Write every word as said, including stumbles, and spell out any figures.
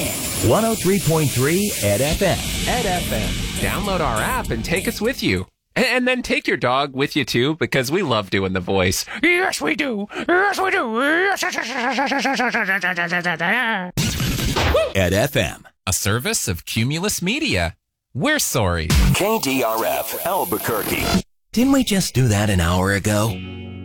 one oh three point three Ed F M. Ed F M. Download our app and take us with you. And then take your dog with you, too, because we love doing the voice. Yes, we do. Yes, we do. Ed F M. A service of Cumulus Media. We're sorry. K D R F, Albuquerque. Didn't we just do that an hour ago?